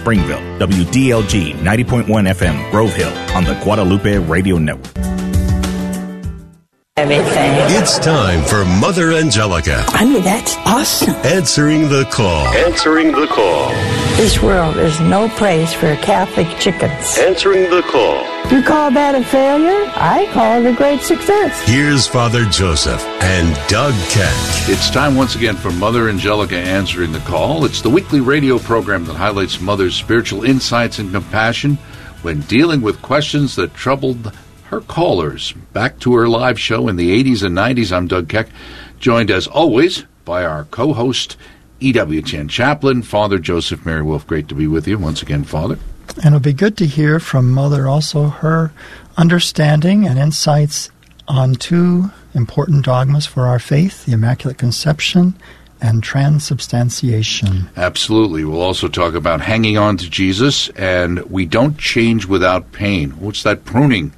Springville, WDLG 90.1 FM, Grove Hill, on the Guadalupe Radio Network. Everything. It's time for Mother Angelica. I mean, that's awesome. Answering the call. Answering the call. This world is no place for Catholic chickens. Answering the call. You call that a failure? I call it a great success. Here's Father Joseph and Doug Keck. It's time once again for Mother Angelica Answering the Call. It's the weekly radio program that highlights Mother's spiritual insights and compassion when dealing with questions that troubled her callers. Back to her live show in the 80s and 90s, I'm Doug Keck, joined as always by our co-host, EWTN chaplain, Father Joseph Mary Wolf. Great to be with you once again, Father. And it'll be good to hear from Mother also her understanding and insights on two important dogmas for our faith, the Immaculate Conception and transubstantiation. Absolutely. We'll also talk about hanging on to Jesus and we don't change without pain. What's that pruning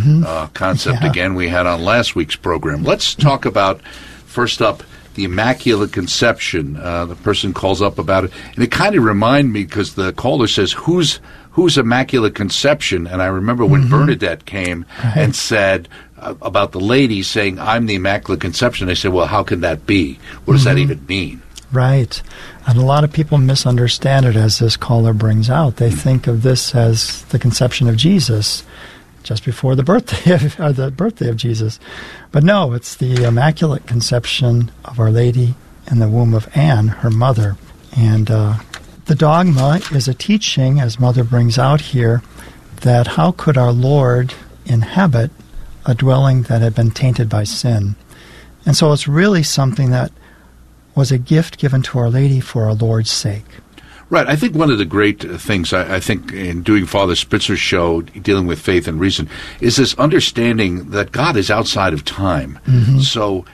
concept again we had on last week's program? Let's talk about, first up, the Immaculate Conception. The person calls up about it, and it kind of reminded me because the caller says, who's Immaculate Conception? And I remember when Bernadette came and said about the lady saying, I'm the Immaculate Conception. I said, well, how can that be? What does that even mean? Right. And a lot of people misunderstand it, as this caller brings out. They think of this as the conception of Jesus, just before the birthday of Jesus. But no, it's the Immaculate Conception of Our Lady in the womb of Anne, her mother. And the dogma is a teaching, as Mother brings out here, that how could our Lord inhabit a dwelling that had been tainted by sin? And so it's really something that was a gift given to Our Lady for our Lord's sake. Right. I think one of the great things, I think, in doing Father Spitzer's show, dealing with faith and reason, is this understanding that God is outside of time. So,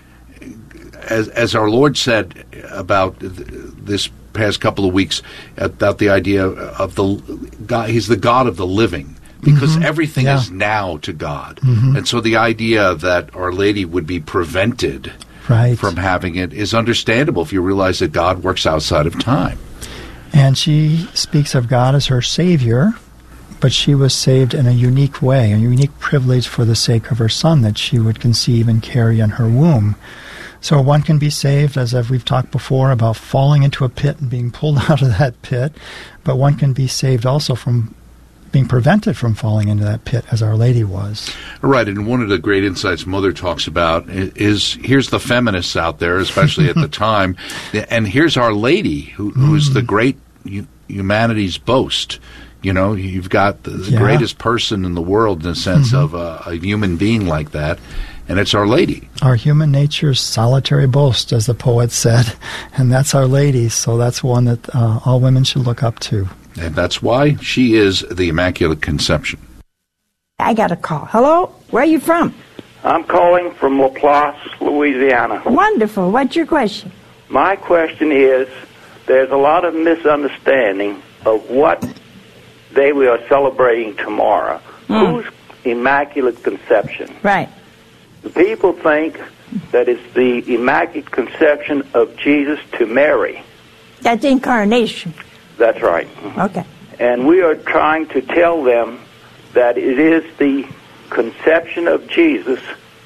as our Lord said about this past couple of weeks, about the idea of the God, He's the God of the living, because everything is now to God. And so the idea that Our Lady would be prevented from having it is understandable if you realize that God works outside of time. And she speaks of God as her Savior, but she was saved in a unique way, a unique privilege for the sake of her Son that she would conceive and carry in her womb. So one can be saved, as we've talked before, about falling into a pit and being pulled out of that pit, but one can be saved also from being prevented from falling into that pit, as Our Lady was. Right, and one of the great insights Mother talks about is here's the feminists out there, especially at the time, and here's Our Lady, who's the great humanity's boast. You know, you've got the greatest person in the world in the sense of a human being like that, and it's Our Lady. Our human nature's solitary boast, as the poet said, and that's Our Lady, so that's one that all women should look up to. And that's why she is the Immaculate Conception. I got a call. Hello? Where are you from? I'm calling from Laplace, Louisiana. Wonderful. What's your question? My question is, there's a lot of misunderstanding of what day we are celebrating tomorrow. Whose Immaculate Conception? Right. The people think that it's the Immaculate Conception of Jesus to Mary. That's incarnation. That's right. Okay. And we are trying to tell them that it is the conception of Jesus,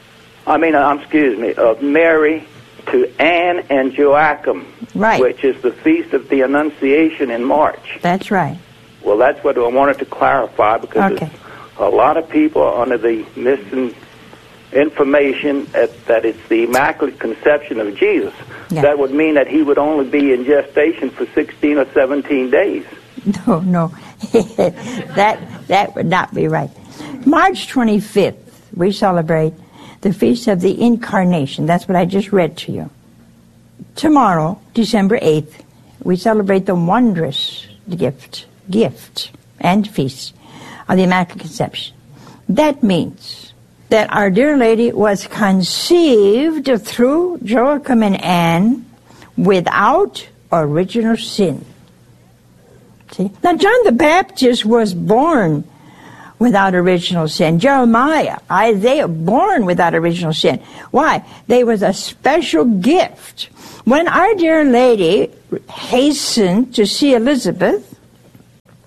of Mary to Anne and Joachim, which is the Feast of the Annunciation in March. That's right. Well, that's what I wanted to clarify, because a lot of people are under the misinformation that it's the Immaculate Conception of Jesus. Yeah. That would mean that he would only be in gestation for 16 or 17 days. No. that would not be right. March 25th, we celebrate the Feast of the Incarnation. That's what I just read to you. Tomorrow, December 8th, we celebrate the wondrous gift and feast of the Immaculate Conception. That means that Our Dear Lady was conceived through Joachim and Anne without original sin. See? Now, John the Baptist was born without original sin. Jeremiah, Isaiah, born without original sin. Why? There was a special gift. When Our Dear Lady hastened to see Elizabeth,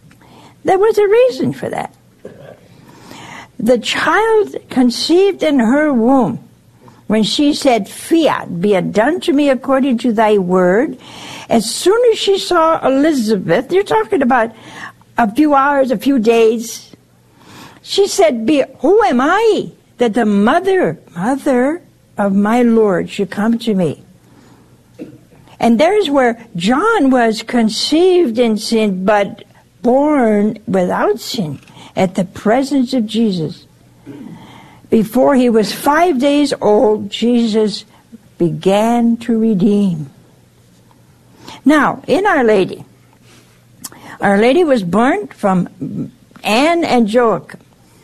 There was a reason for that. The child conceived in her womb, when she said, "Fiat, be it done to me according to thy word," as soon as she saw Elizabeth, you're talking about a few hours, a few days, she said, "Who am I that the mother of my Lord should come to me?" And there's where John was conceived in sin, but born without sin at the presence of Jesus. Before he was 5 days old, Jesus began to redeem. Now, in Our Lady was born from Anne and Joachim.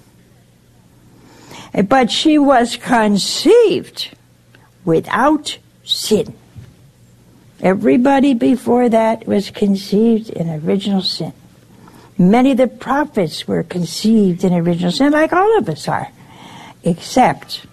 But she was conceived without sin. Everybody before that was conceived in original sin. Many of the prophets were conceived in original sin, like all of us are, except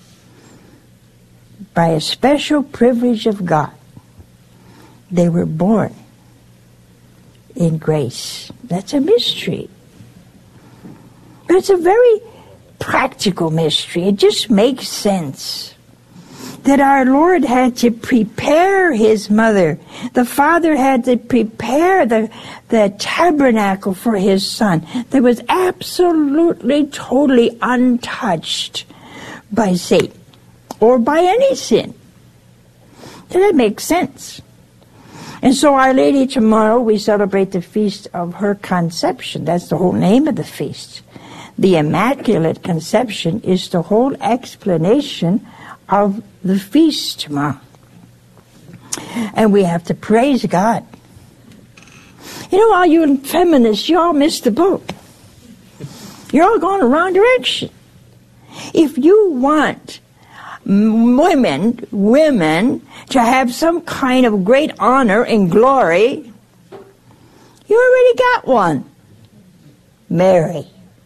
by a special privilege of God, they were born in grace. That's a mystery. But it's a very practical mystery. It just makes sense that our Lord had to prepare his mother. The Father had to prepare the tabernacle for his Son that was absolutely, totally untouched by Satan or by any sin. Does that make sense? And so Our Lady, tomorrow we celebrate the feast of her conception. That's the whole name of the feast. The Immaculate Conception is the whole explanation of the feast tomorrow. And we have to praise God. You know, all you feminists, you all missed the boat. You're all going the wrong direction. If you want women to have some kind of great honor and glory, you already got one. Mary.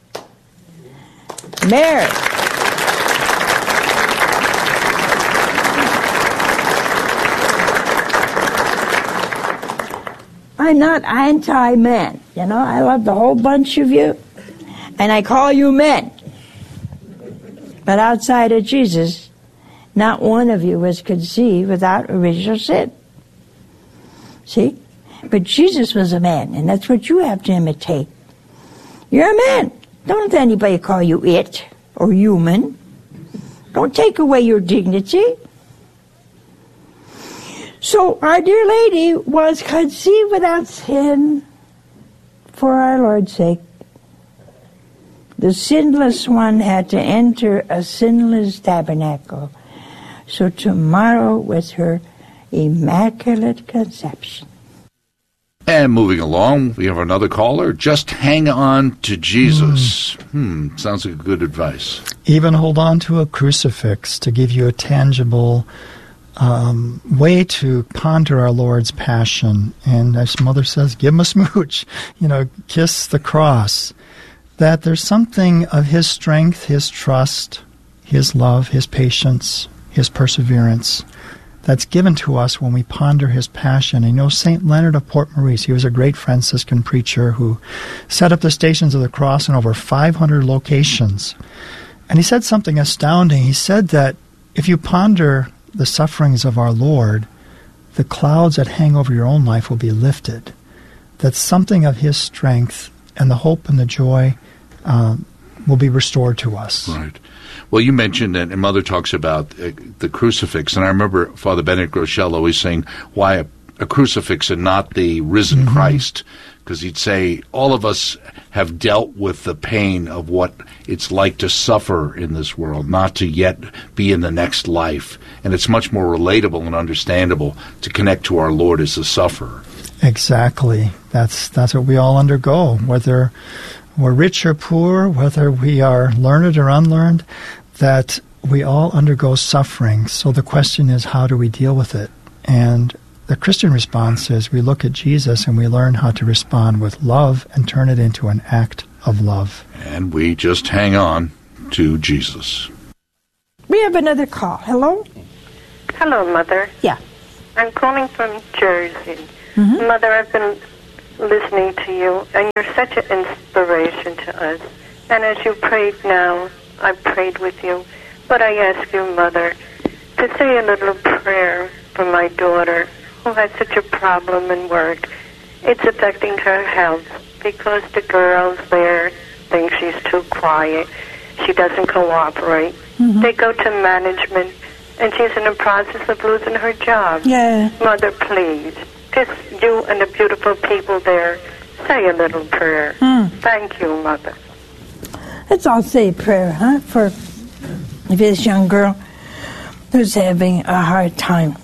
I'm not anti-men. You know, I love the whole bunch of you, and I call you men. But outside of Jesus, not one of you was conceived without original sin. See? But Jesus was a man, and that's what you have to imitate. You're a man. Don't let anybody call you it or human. Don't take away your dignity. So Our Dear Lady was conceived without sin for our Lord's sake. The sinless one had to enter a sinless tabernacle. So tomorrow was her Immaculate Conception. And moving along, we have another caller. Just hang on to Jesus. Sounds like good advice. Even hold on to a crucifix to give you a tangible way to ponder our Lord's passion. And as Mother says, give him a smooch, kiss the cross. That there's something of his strength, his trust, his love, his patience, his perseverance that's given to us when we ponder his passion. And St. Leonard of Port Maurice, he was a great Franciscan preacher who set up the Stations of the Cross in over 500 locations. And he said something astounding. He said that if you ponder the sufferings of our Lord, the clouds that hang over your own life will be lifted. That something of his strength and the hope and the joy will be restored to us. Right. Well, you mentioned that, and Mother talks about the crucifix, and I remember Father Benedict Rochelle always saying, why a crucifix and not the risen Christ? Because he'd say, all of us have dealt with the pain of what it's like to suffer in this world, not to yet be in the next life. And it's much more relatable and understandable to connect to our Lord as the sufferer. Exactly. That's what we all undergo, whether we're rich or poor, whether we are learned or unlearned, that we all undergo suffering. So the question is, how do we deal with it? And the Christian response is we look at Jesus and we learn how to respond with love and turn it into an act of love. And we just hang on to Jesus. We have another call. Hello? Hello, Mother. Yeah. I'm calling from Jersey. Mother, I've been listening to you, and you're such an inspiration to us. And as you prayed now, I prayed with you. But I ask you, Mother, to say a little prayer for my daughter who has such a problem in work. It's affecting her health because the girls there think she's too quiet. She doesn't cooperate. Mm-hmm. They go to management, and she's in the process of losing her job. Yeah. Mother, please, just you and the beautiful people there, say a little prayer. Thank you, Mother. Let's all say a prayer, huh, for this young girl who's having a hard time.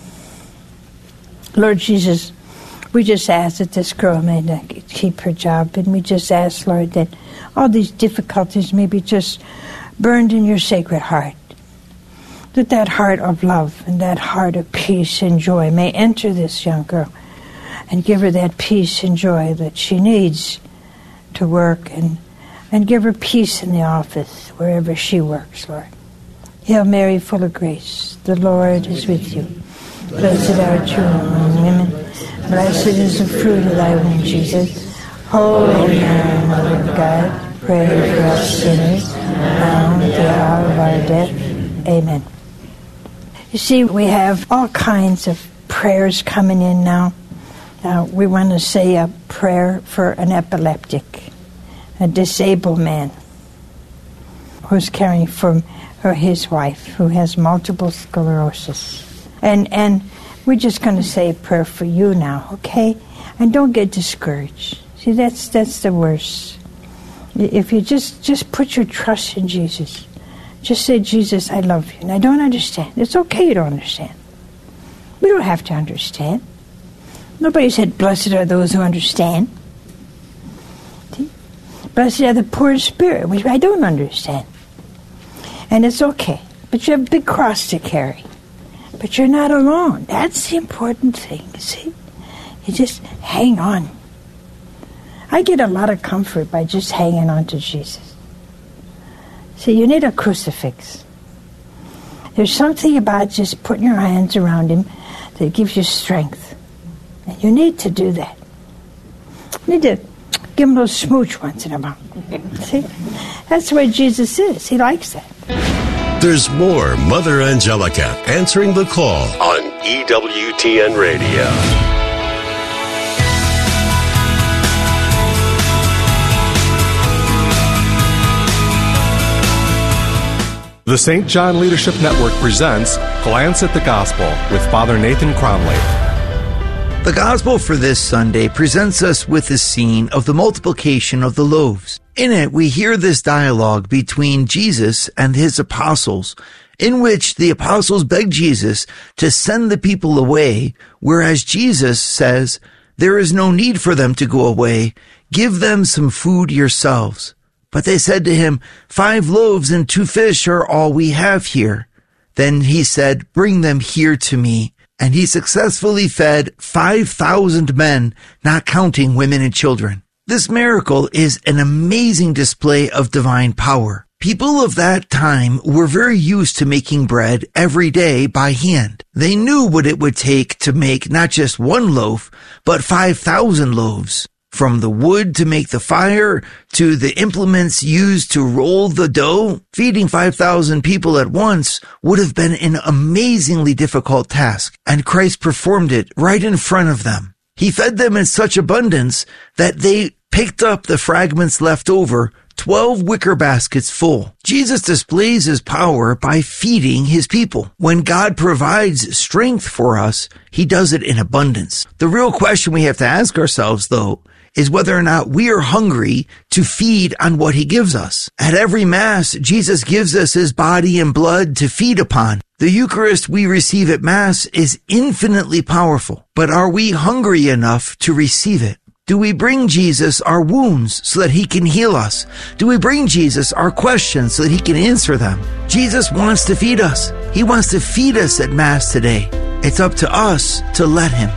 Lord Jesus, we just ask that this girl may keep her job, and we just ask, Lord, that all these difficulties may be just burned in your sacred heart, that heart of love and that heart of peace and joy may enter this young girl and give her that peace and joy that she needs to work, and give her peace in the office, wherever she works, Lord. Hail Mary, full of grace, the Lord is with you. Blessed art you among women. Blessed is the fruit of thy womb, Jesus. Holy Mary, Mother of God, pray for us sinners, now and at the hour of our death. Amen. You see, we have all kinds of prayers coming in now. We want to say a prayer for an epileptic, a disabled man who's caring for his wife who has multiple sclerosis. And we're just going to say a prayer for you now, okay? And don't get discouraged. See, that's the worst. If you just put your trust in Jesus, just say, Jesus, I love you. And I don't understand. It's okay you don't understand. We don't have to understand. Nobody said, blessed are those who understand. See? Blessed are the poor in spirit, which I don't understand. And it's okay. But you have a big cross to carry. But you're not alone. That's the important thing, see? You just hang on. I get a lot of comfort by just hanging on to Jesus. See, you need a crucifix. There's something about just putting your hands around him that gives you strength. And you need to do that. You need to give him a little smooch once in a while. See? That's where Jesus is. He likes that. There's more Mother Angelica answering the call on EWTN Radio. The St. John Leadership Network presents Glance at the Gospel with Father Nathan Cromley. The Gospel for this Sunday presents us with the scene of the multiplication of the loaves. In it, we hear this dialogue between Jesus and his apostles, in which the apostles beg Jesus to send the people away, whereas Jesus says, there is no need for them to go away. Give them some food yourselves. But they said to him, 5 loaves and 2 fish are all we have here. Then he said, bring them here to me. And he successfully fed 5,000 men, not counting women and children. This miracle is an amazing display of divine power. People of that time were very used to making bread every day by hand. They knew what it would take to make not just 1 loaf, but 5,000 loaves. From the wood to make the fire, to the implements used to roll the dough, feeding 5,000 people at once would have been an amazingly difficult task, and Christ performed it right in front of them. He fed them in such abundance that they picked up the fragments left over, 12 wicker baskets full. Jesus displays his power by feeding his people. When God provides strength for us, he does it in abundance. The real question we have to ask ourselves, though, is whether or not we are hungry to feed on what he gives us. At every Mass, Jesus gives us his body and blood to feed upon. The Eucharist we receive at Mass is infinitely powerful, but are we hungry enough to receive it? Do we bring Jesus our wounds so that he can heal us? Do we bring Jesus our questions so that he can answer them? Jesus wants to feed us. He wants to feed us at Mass today. It's up to us to let him.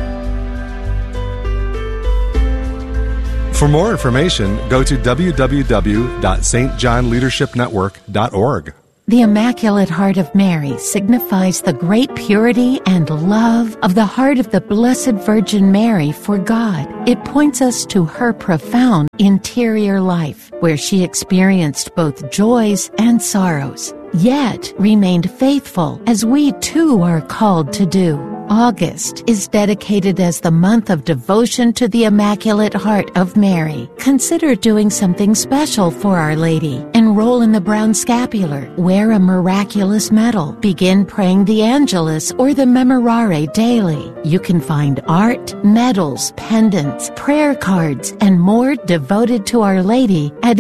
For more information, go to www.stjohnleadershipnetwork.org. The Immaculate Heart of Mary signifies the great purity and love of the heart of the Blessed Virgin Mary for God. It points us to her profound interior life, where she experienced both joys and sorrows, yet remained faithful, as we too are called to do. August is dedicated as the month of devotion to the Immaculate Heart of Mary. Consider doing something special for Our Lady. Enroll in the Brown Scapular. Wear a miraculous medal. Begin praying the Angelus or the Memorare daily. You can find art, medals, pendants, prayer cards, and more devoted to Our Lady at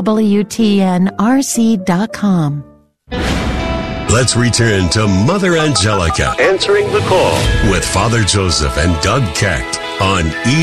EWTNRC.com. Let's return to Mother Angelica answering the call with Father Joseph and Doug Keck on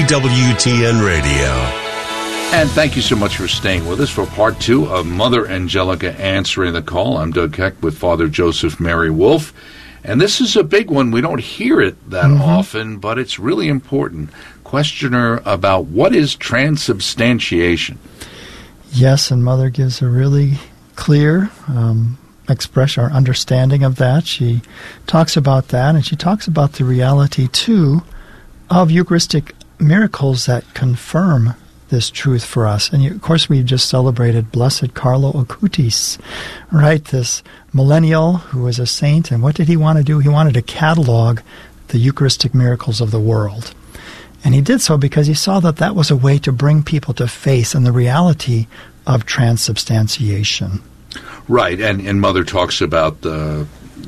EWTN Radio. And thank you so much for staying with us for part 2 of Mother Angelica Answering the Call. I'm Doug Keck with Father Joseph Mary Wolf. And this is a big one. We don't hear it that often, but it's really important. Questioner about what is transubstantiation? Yes, and Mother gives a really clear express our understanding of that. She talks about that, and she talks about the reality, too, of Eucharistic miracles that confirm this truth for us. And of course, we just celebrated Blessed Carlo Acutis, right? This millennial who was a saint, and what did he want to do? He wanted to catalog the Eucharistic miracles of the world. And he did so because he saw that that was a way to bring people to faith in the reality of transubstantiation. Right, and Mother talks about the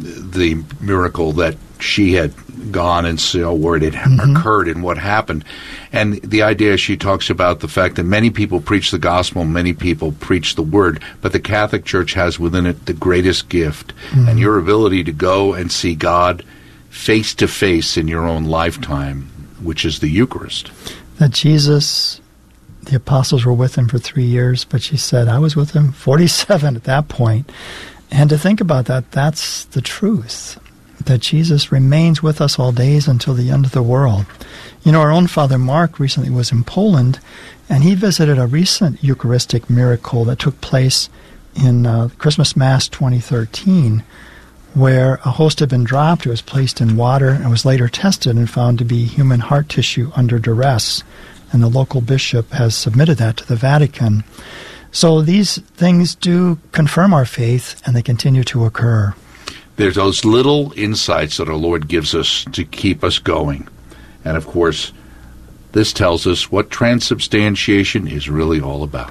miracle that she had gone and saw where it had occurred and what happened. And the idea, she talks about the fact that many people preach the gospel, many people preach the word, but the Catholic Church has within it the greatest gift, and your ability to go and see God face to face in your own lifetime, which is the Eucharist. That Jesus, the apostles were with him for 3 years, but she said, I was with him 47 at that point. And to think about that, that's the truth, that Jesus remains with us all days until the end of the world. You know, our own Father Mark recently was in Poland, and he visited a recent Eucharistic miracle that took place in Christmas Mass 2013, where a host had been dropped, it was placed in water, and was later tested and found to be human heart tissue under duress. And the local bishop has submitted that to the Vatican. So these things do confirm our faith, and they continue to occur. There's those little insights that our Lord gives us to keep us going. And, of course, this tells us what transubstantiation is really all about.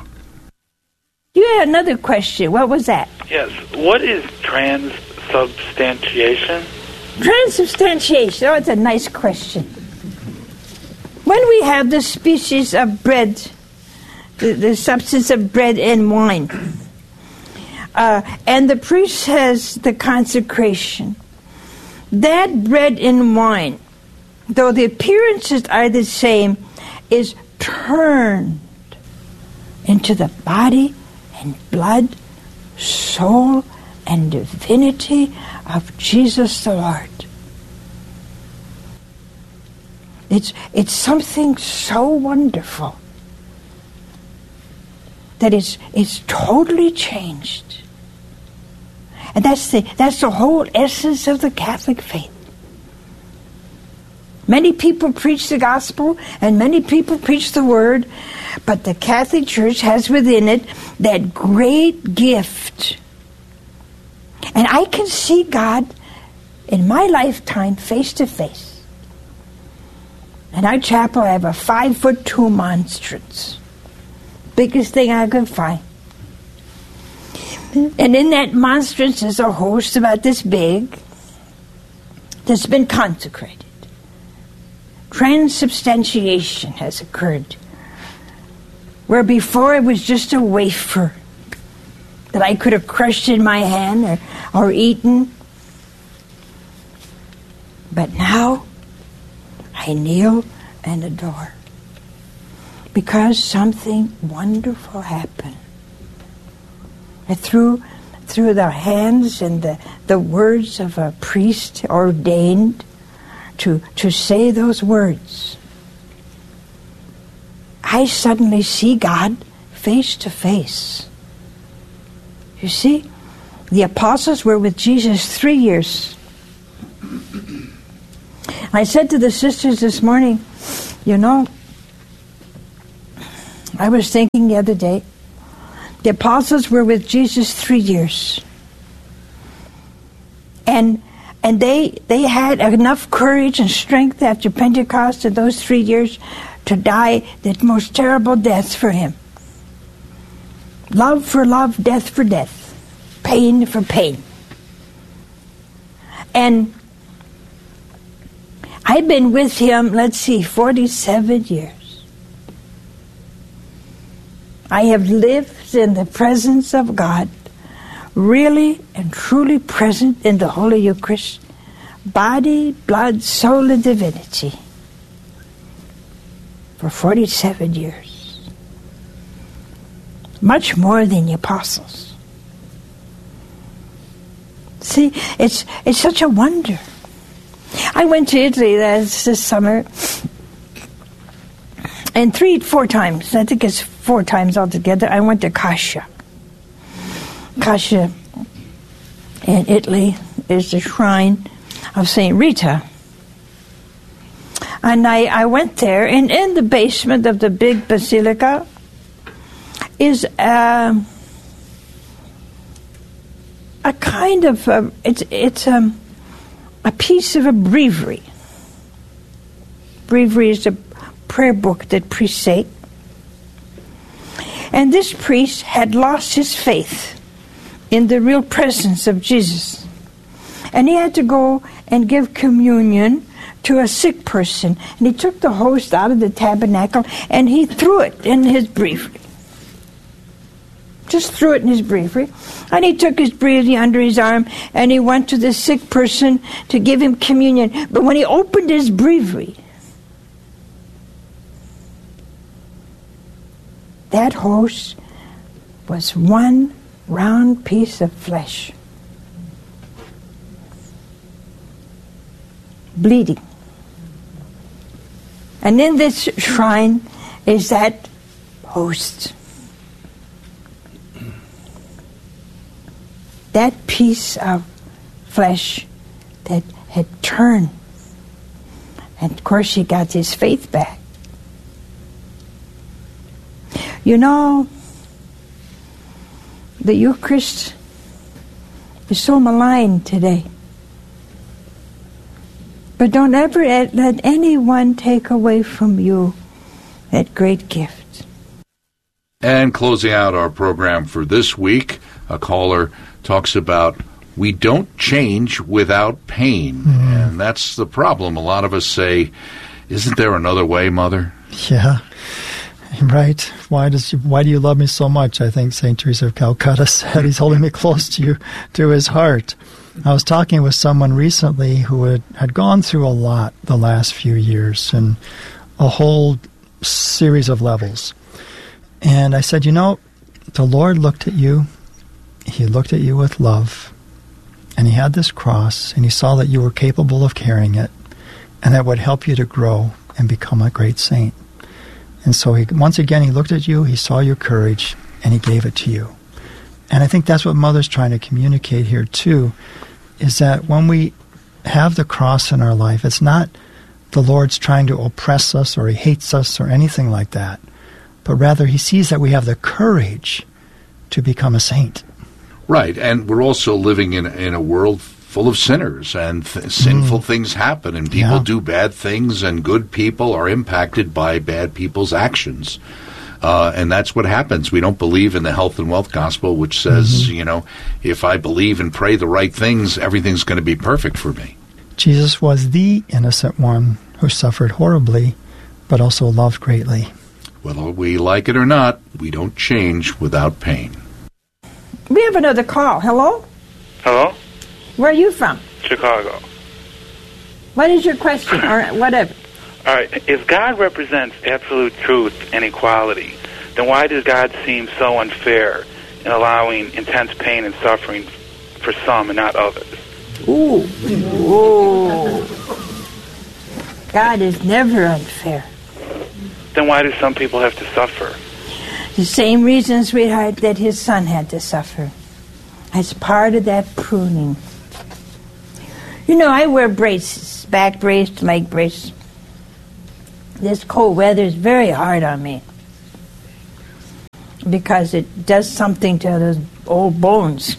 You had another question. What was that? Yes. What is transubstantiation? Transubstantiation. Oh, it's a nice question. When we have the species of bread, the substance of bread and wine, and the priest has the consecration, that bread and wine, though the appearances are the same, is turned into the body and blood, soul, and divinity of Jesus the Lord. It's something so wonderful that it's totally changed. And that's the whole essence of the Catholic faith. Many people preach the gospel and many people preach the word, but the Catholic Church has within it that great gift. And I can see God in my lifetime face to face. In our chapel, I have a 5'2" monstrance. Biggest thing I could find. And in that monstrance is a host about this big that's been consecrated. Transubstantiation has occurred. Where before it was just a wafer that I could have crushed in my hand or eaten. But now I kneel and adore, because something wonderful happened. And through the hands and the words of a priest ordained to say those words, I suddenly see God face to face. You see, The apostles were with Jesus 3 years. I said to the sisters this morning, you know, I was thinking the other day, the apostles were with Jesus 3 years. And they had enough courage and strength after Pentecost in those 3 years to die the most terrible deaths for him. Love for love, death for death. Pain for pain. And I've been with him, 47 years. I have lived in the presence of God, really and truly present in the Holy Eucharist, body, blood, soul, and divinity, for 47 years. Much more than the apostles. See, it's such a wonder. I went to Italy this summer, and 4 times, I think it's 4 times altogether, I went to Cascia. Cascia in Italy is the shrine of St. Rita. And I went there, and in the basement of the big basilica is a kind of it's a piece of a breviary. Breviary is a prayer book that priests say. And this priest had lost his faith in the real presence of Jesus. And he had to go and give communion to a sick person. And he took the host out of the tabernacle and he threw it in his breviary. Just threw it in his breviary. And he took his breviary under his arm and he went to the sick person to give him communion. But when he opened his breviary, that host was one round piece of flesh, bleeding. And in this shrine is that host. That piece of flesh that had turned. And of course he got his faith back. You know, the Eucharist is so maligned today. But don't ever let anyone take away from you that great gift. And closing out our program for this week, a caller talks about we don't change without pain. Mm-hmm. And that's the problem. A lot of us say, isn't there another way, Mother? Yeah. Right. Why do you love me so much? I think St. Teresa of Calcutta said he's holding me close to his heart. I was talking with someone recently who had gone through a lot the last few years and a whole series of levels. And I said, you know, the Lord looked at you. He looked at you with love. And he had this cross, and he saw that you were capable of carrying it, and that would help you to grow and become a great saint. And so once again, he looked at you, he saw your courage, and he gave it to you. And I think that's what Mother's trying to communicate here, too, is that when we have the cross in our life, it's not the Lord's trying to oppress us or he hates us or anything like that, but rather he sees that we have the courage to become a saint. Right, and we're also living in a world full of sinners, and sinful things happen, and people do bad things, and good people are impacted by bad people's actions. And that's what happens. We don't believe in the health and wealth gospel, which says, you know, if I believe and pray the right things, everything's going to be perfect for me. Jesus was the innocent one who suffered horribly, but also loved greatly. Whether we like it or not, we don't change without pain. We have another call. Hello? Hello? Where are you from? Chicago. What is your question, or whatever? All right. If God represents absolute truth and equality, then why does God seem so unfair in allowing intense pain and suffering for some and not others? Ooh. Ooh. God is never unfair. Then why do some people have to suffer? The same reason, sweetheart, that his son had to suffer. as part of that pruning. You know, I wear braces, back brace, leg brace. This cold weather is very hard on me because it does something to those old bones.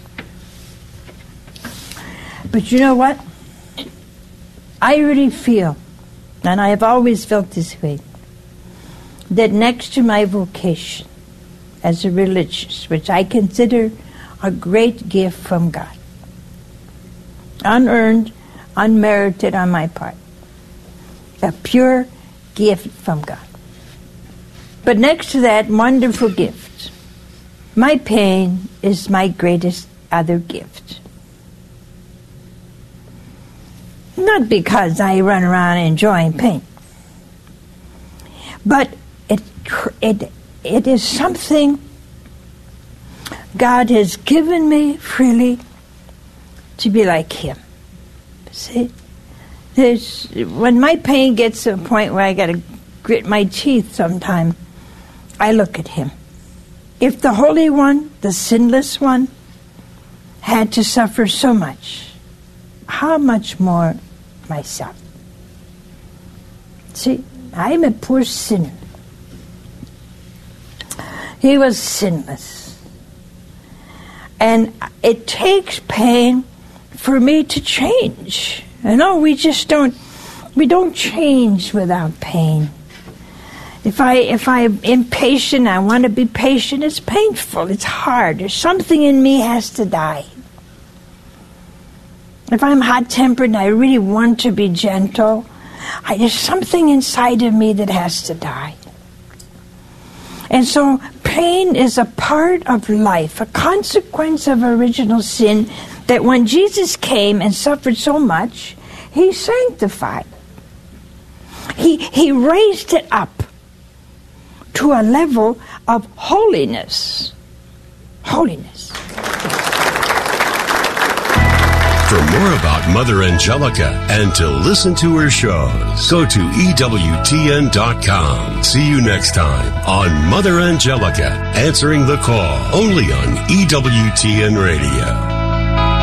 But you know what? I really feel, and I have always felt this way, that next to my vocation as a religious, which I consider a great gift from God, unearned, unmerited on my part, a pure gift from God. But next to that wonderful gift, my pain is my greatest other gift. Not because I run around enjoying pain, but it is something God has given me freely to be like Him. See? When my pain gets to a point where I got to grit my teeth sometime, I look at Him. If the Holy One, the sinless one, had to suffer so much, how much more myself? See, I'm a poor sinner. He was sinless. And it takes pain for me to change. You know, we don't change without pain. If I'm impatient, I want to be patient, it's painful, it's hard. There's something in me has to die. If I'm hot-tempered and I really want to be gentle, there's something inside of me that has to die. And so pain is a part of life, a consequence of original sin, that when Jesus came and suffered so much, He sanctified. He raised it up to a level of holiness. Holiness. For more about Mother Angelica and to listen to her shows, go to EWTN.com. See you next time on Mother Angelica, Answering the Call, only on EWTN Radio.